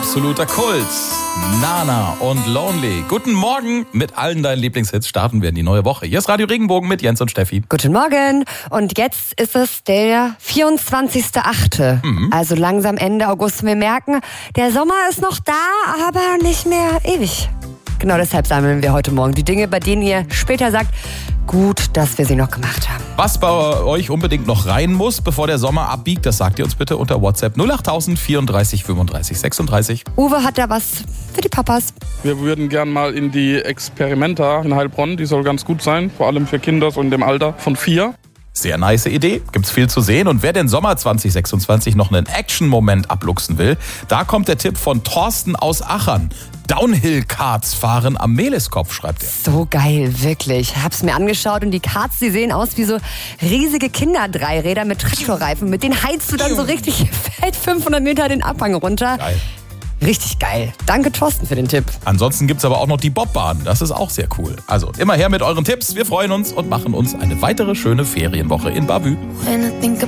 Absoluter Kult. Nana und Lonely. Guten Morgen. Mit allen deinen Lieblingshits starten wir in die neue Woche. Hier ist Radio Regenbogen mit Jens und Steffi. Guten Morgen. Und jetzt ist es der 24.8. Also langsam Ende August. Wir merken, der Sommer ist noch da, aber nicht mehr ewig. Genau deshalb sammeln wir heute Morgen die Dinge, bei denen ihr später sagt, gut, dass wir sie noch gemacht haben. Was bei euch unbedingt noch rein muss, bevor der Sommer abbiegt, das sagt ihr uns bitte unter WhatsApp 08000 34 35 36. Uwe hat da was für die Papas. Wir würden gern mal in die Experimenta in Heilbronn. Die soll ganz gut sein, vor allem für Kinder so in dem Alter von 4. Sehr nice Idee, gibt's viel zu sehen. Und wer den Sommer 2026 noch einen Action-Moment abluchsen will, da kommt der Tipp von Thorsten aus Achern. Downhill-Karts fahren am Mehliskopf, schreibt er. So geil, wirklich. Hab's mir angeschaut und die Karts, die sehen aus wie so riesige Kinderdreiräder mit Traktorreifen. Mit denen heizt du dann so richtig, fällt 500 Meter den Abhang runter. Geil. Richtig geil. Danke, Thorsten, für den Tipp. Ansonsten gibt's aber auch noch die Bobbahn. Das ist auch sehr cool. Also immer her mit euren Tipps. Wir freuen uns und machen uns eine weitere schöne Ferienwoche in Bavü.